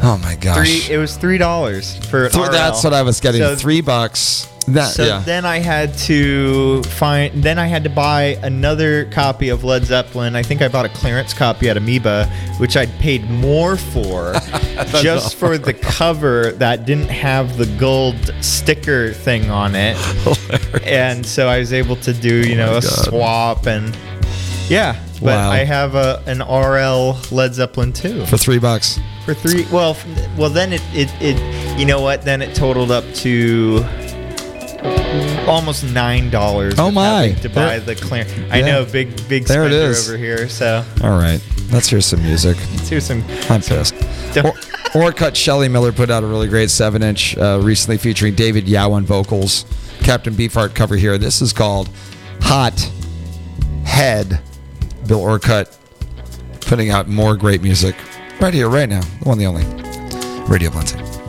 Oh my gosh. It was $3 for an RL. That's what I was getting. So- $3. Then I had to buy another copy of Led Zeppelin. I think I bought a clearance copy at Amoeba, which I'd paid more for just for the cover that didn't have the gold sticker thing on it. And so I was able to do, a swap and yeah. But Wow. I have an RL Led Zeppelin too. For $3. For $3. Well, then it you know what? Then it totaled up to almost $9. Oh my! To buy the clearance. I know, big There it spender is. over here. So All right. Let's hear some music. let's hear some. I'm pissed. Orcut Shelly Miller put out a really great 7-inch recently featuring David Yow on vocals. Captain Beefheart cover here. This is called Hot Head. Bill Orcut putting out more great music right here, right now. The one, the only. Radio Blensing.